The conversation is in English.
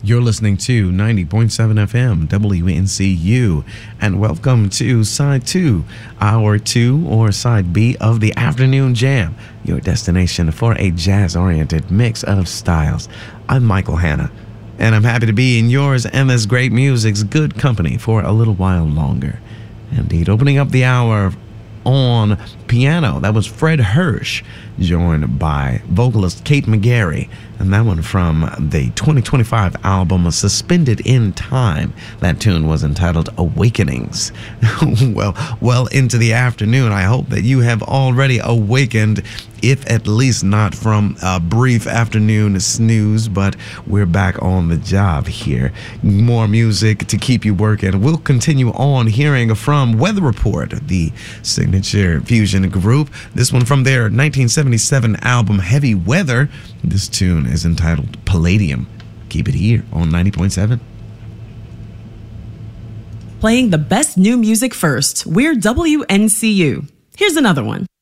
You're listening to 90.7 FM WNCU, and welcome to Side 2, Hour 2, or Side B of the Afternoon Jam, your destination for a jazz-oriented mix of styles. I'm Michael Hanna, and I'm happy to be in yours and this great music's good company for a little while longer. Indeed, opening up the hour on piano, that was Fred Hirsch, joined by vocalist Kate McGarry, and that one from the 2025 album Suspended in Time. That tune was entitled Awakenings. well into the afternoon. I hope that you have already awakened, if at least not from a brief afternoon snooze, but we're back on the job here. More music to keep you working. We'll continue on hearing from Weather Report, the signature fusion group. This one from their 1977 album Heavy Weather. This tune is entitled Palladium. Keep it here on 90.7. Playing the best new music first. We're WNCU. Here's another one.